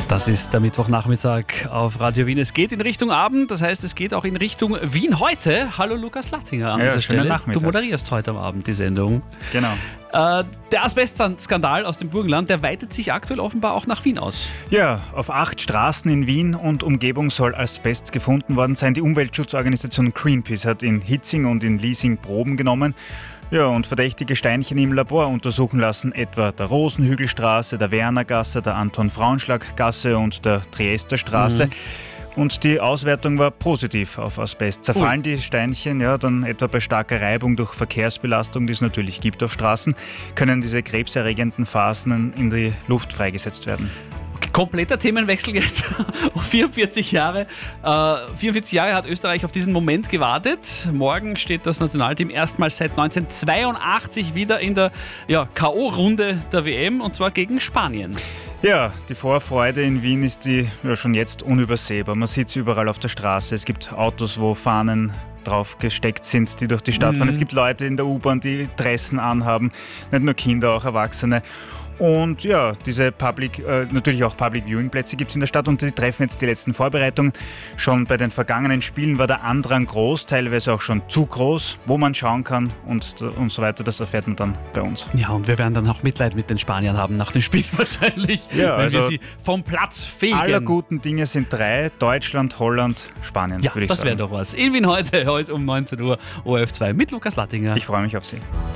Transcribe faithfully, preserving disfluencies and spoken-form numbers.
Das ist der Mittwochnachmittag auf Radio Wien. Es geht in Richtung Abend, das heißt, es geht auch in Richtung Wien heute. Hallo Lukas Lattinger an ja, dieser Stelle. Nachmittag. Du moderierst heute am Abend die Sendung. Genau. Äh, der Asbestskandal aus dem Burgenland, der weitet sich aktuell offenbar auch nach Wien aus. Ja, auf acht Straßen in Wien und Umgebung soll Asbest gefunden worden sein. Die Umweltschutzorganisation Greenpeace hat in Hitzing und in Liesing Proben genommen. Ja, und verdächtige Steinchen im Labor untersuchen lassen, etwa der Rosenhügelstraße, der Wernergasse, der Anton-Frauenschlag-Gasse und der Triesterstraße. Mhm. Und die Auswertung war positiv auf Asbest. Zerfallen Ui. die Steinchen, ja, dann etwa bei starker Reibung durch Verkehrsbelastung, die es natürlich gibt auf Straßen, können diese krebserregenden Phasen in die Luft freigesetzt werden. Kompletter Themenwechsel jetzt. vierundvierzig Jahre. Äh, vierundvierzig Jahre hat Österreich auf diesen Moment gewartet. Morgen steht das Nationalteam erstmals seit neunzehnhundertzweiundachtzig wieder in der ja, K O-Runde der W M und zwar gegen Spanien. Ja, die Vorfreude in Wien ist die ja, schon jetzt unübersehbar. Man sieht sie überall auf der Straße. Es gibt Autos, wo Fahnen drauf gesteckt sind, die durch die Stadt fahren. Mhm. Es gibt Leute in der U-Bahn, die Dressen anhaben. Nicht nur Kinder, auch Erwachsene. Und ja, diese Public, äh, natürlich auch Public Viewing Plätze gibt es in der Stadt und die treffen jetzt die letzten Vorbereitungen. Schon bei den vergangenen Spielen war der Andrang groß, teilweise auch schon zu groß, wo man schauen kann und, und so weiter. Das erfährt man dann bei uns. Ja, und wir werden dann auch Mitleid mit den Spaniern haben nach dem Spiel wahrscheinlich, ja, wenn also wir sie vom Platz fegen. Aller guten Dinge sind drei, Deutschland, Holland, Spanien, ja, würde ich das sagen. Das wäre doch was. In Wien heute, heute um neunzehn Uhr, O R F zwei mit Lukas Lattinger. Ich freue mich auf Sie.